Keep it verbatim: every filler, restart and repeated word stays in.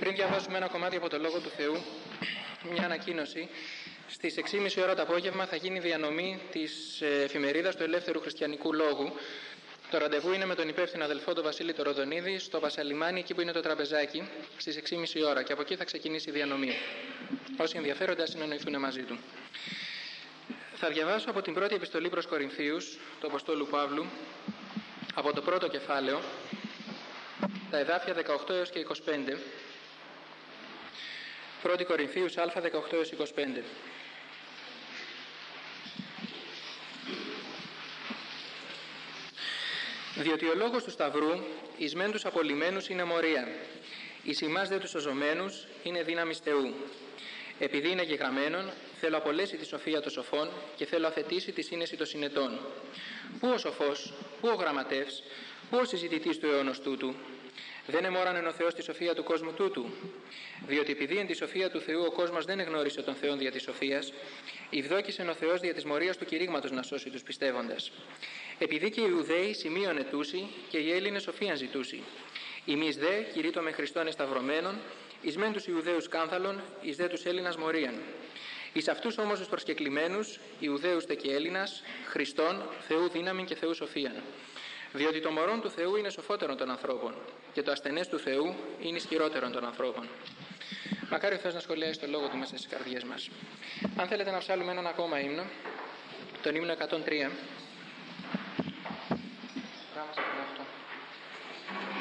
Πριν διαβάσουμε ένα κομμάτι από το Λόγο του Θεού, μια ανακοίνωση. Στις έξι και μισή ώρα το απόγευμα θα γίνει διανομή της εφημερίδας του Ελεύθερου Χριστιανικού Λόγου. Το ραντεβού είναι με τον υπεύθυνο αδελφό τον Βασίλη το Ροδονίδη στο Βασαλιμάνι, εκεί που είναι το τραπεζάκι, στις έξι και μισή ώρα, και από εκεί θα ξεκινήσει η διανομή. Όσοι ενδιαφέρονται ας συνεννοηθούν μαζί του. Θα διαβάσω από την πρώτη επιστολή προς Κορινθίους, του Αποστόλου Παύλου, από το πρώτο κεφάλαιο, τα εδάφια δεκαοκτώ έως και είκοσι πέντε. πρώτη Κορινθίους Α, δεκαοκτώ έως είκοσι πέντε. Διότι ο λόγος του Σταυρού εις μεν τους απολυμένους είναι μορία, εις ημάς δε τους σωζομένους είναι δύναμις Θεού. Επειδή είναι γεγραμμένον, θέλω απολέσει τη σοφία των σοφών και θέλω αφαιτήσει τη σύνεση των συνετών. Πού ο σοφός, πού ο γραμματεύς, πού ο συζητητής του αιώνος τούτου? Δεν εμόρανε ο Θεός τη σοφία του κόσμου τούτου? Διότι επειδή εν τη σοφία του Θεού ο κόσμος δεν εγνώρισε τον Θεόν δια της σοφίας, ευδόκησεν ο Θεός δια της μορίας του κηρύγματος να σώσει τους πιστεύοντας. Επειδή και οι Ιουδαίοι σημείων ετούσι και οι Έλληνες σοφίαν ζητούσι. Εμείς δε κηρύττω με Χριστόν εσταυρωμένων, εις μεν τους Ιουδαίους κάνθαλον, εις δε τους Έλληνας μορίαν. Εις αυτούς όμως τους προσκεκλημένους, Ιουδαίους τε και Έλληνας, Χριστόν, Θεού δύναμιν και Θεού σοφίαν. Διότι το μωρόν του Θεού είναι σοφότερον των ανθρώπων και το ασθενές του Θεού είναι ισχυρότερον των ανθρώπων. Μακάρι ο Θεός να σχολιάσει το λόγο του μέσα στις καρδιές μας. Αν θέλετε να ψάλουμε έναν ακόμα ύμνο, τον ύμνο εκατόν τρία.